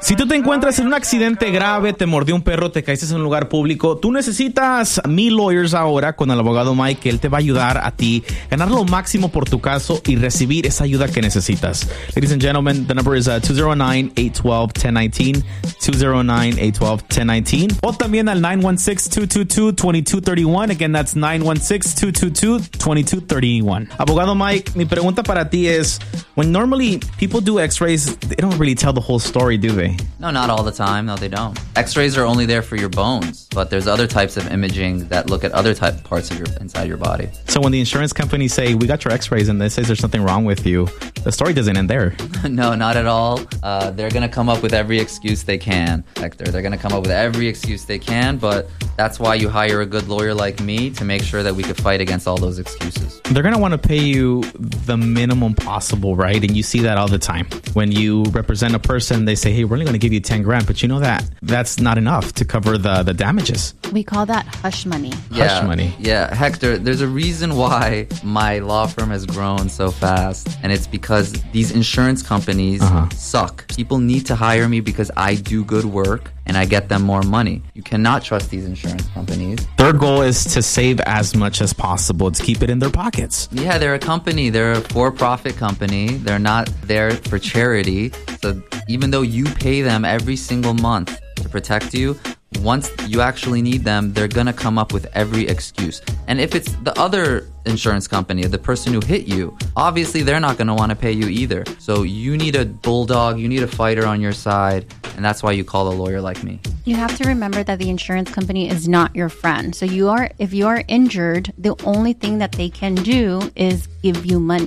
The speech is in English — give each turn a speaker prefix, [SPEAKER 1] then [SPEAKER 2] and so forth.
[SPEAKER 1] Si tú te encuentras en un accidente grave, te mordió un perro, te caíste en un lugar público, tú necesitas Me Lawyers ahora con el abogado Mike, que él te va a ayudar a ti ganar lo máximo por tu caso y recibir esa ayuda que necesitas. Ladies and gentlemen, the number is 209-812-1019, 209-812-1019, o también al 916-222-2231. Again, that's 916-222-2231. Abogado Mike, mi pregunta para ti es, when normally people do x-rays, they don't really tell the whole story, do they?
[SPEAKER 2] No, not all the time. No, they don't. X-rays are only there for your bones, but there's other types of imaging that look at other parts of inside your body.
[SPEAKER 1] So when the insurance companies say, we got your x-rays and they say there's something wrong with you, the story doesn't end there.
[SPEAKER 2] No, not at all. They're going to come up with every excuse they can, Hector. They're going to come up with every excuse they can, but that's why you hire a good lawyer like me to make sure that we could fight against all those excuses.
[SPEAKER 1] They're going to want to pay you the minimum possible, right? And you see that all the time. When you represent a person, they say, hey, we're only going to give you 10 grand, but you know that's not enough to cover the damages.
[SPEAKER 3] We call that hush money.
[SPEAKER 1] Hush money.
[SPEAKER 2] Yeah, Hector, there's a reason why my law firm has grown so fast, and it's because these insurance companies suck. People need to hire me because I do good work and I get them more money. You cannot trust these insurance companies.
[SPEAKER 1] Their goal is to save as much as possible, to keep it in their pockets.
[SPEAKER 2] Yeah, they're a company. They're a for-profit company. They're not there for charity. So even though you pay them every single month to protect you, once you actually need them, they're going to come up with every excuse. And if it's the other insurance company, the person who hit you, obviously they're not going to want to pay you either. So you need a bulldog, you need a fighter on your side, and that's why you call a lawyer like me.
[SPEAKER 3] You have to remember that the insurance company is not your friend. So if you are injured, the only thing that they can do is give you money.